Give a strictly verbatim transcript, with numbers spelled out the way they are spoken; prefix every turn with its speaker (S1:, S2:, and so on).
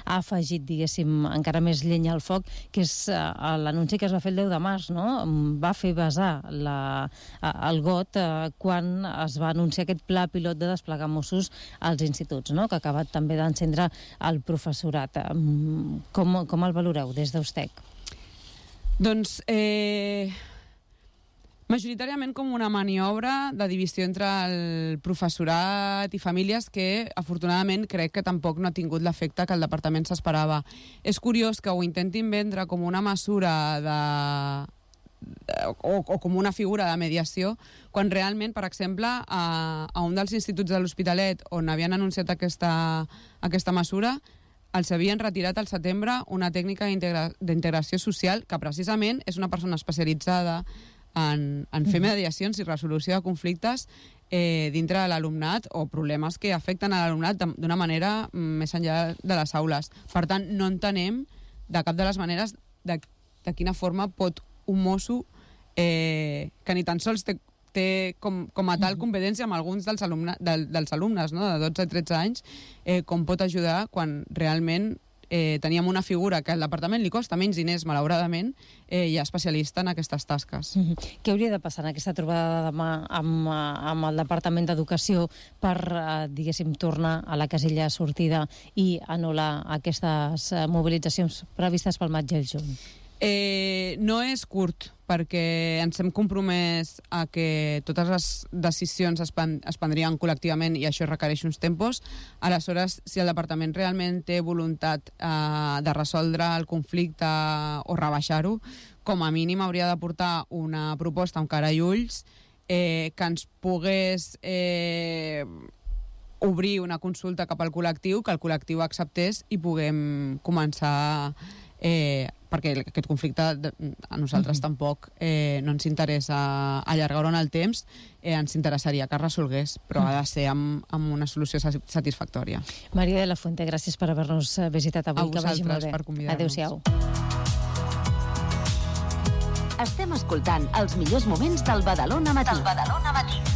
S1: ha afegit, diguéssim, encara més llenya al foc, que és uh, l'anunci que es va fer el deu de març, no? Va fer vessar la, uh, el got uh, quan es va anunciar aquest pla pilot de desplegar Mossos als instituts, no? Que ha acabat també d'encendre el professorat. Um, com, com el valoreu des d'Eustec?
S2: Doncs... Eh... majoritàriament com una maniobra de divisió entre el professorat i famílies que, afortunadament, crec que tampoc no ha tingut l'efecte que el departament s'esperava. És curiós que ho intentin vendre com una mesura de... O, o com una figura de mediació, quan realment, per exemple, a, a un dels instituts de l'Hospitalet on havien anunciat aquesta, aquesta mesura, els havien retirat al setembre una tècnica d'integració social que precisament és una persona especialitzada en, en fer mediacions i resolució de conflictes eh, dintre de l'alumnat o problemes que afecten a l'alumnat d'una manera més enllà de les aules. Per tant, no entenem de cap de les maneres de, de quina forma pot un mosso eh, que ni tan sols té, té com, com a tal competència amb alguns dels, alumne, del, dels alumnes, no? De dotze a tretze anys, eh, com pot ajudar quan realment Eh, teníem una figura que al departament li costa menys diners, malauradament, eh, i especialista en aquestes tasques.
S1: Mm-hmm. Què hauria de passar en aquesta trobada de demà amb, amb el Departament d'Educació per, eh, diguéssim, tornar a la casella de sortida i anul·lar aquestes mobilitzacions previstes pel maig i el juny?
S2: Eh, no és curt, perquè ens hem compromès a que totes les decisions es, pen, es prendrien col·lectivament i això requereix uns tempos. Aleshores, si el departament realment té voluntat eh, de resoldre el conflicte o rebaixar-ho, com a mínim hauria de portar una proposta amb cara i ulls eh, que ens pogués eh, obrir una consulta cap al col·lectiu, que el col·lectiu acceptés i puguem començar eh, perquè aquest conflicte a nosaltres mm-hmm. tampoc eh, no ens interessa allargar-ho en el temps, eh, ens interessaria que es resolgués, però mm. ha de ser amb, amb una solució satisfactòria.
S1: Maria de la Fuente, gràcies per haver-nos visitat avui.
S2: A vosaltres per convidar-nos.
S1: Adéu-siau.
S3: Estem escoltant els millors moments del Badalona Matí. Del Badalona Matí.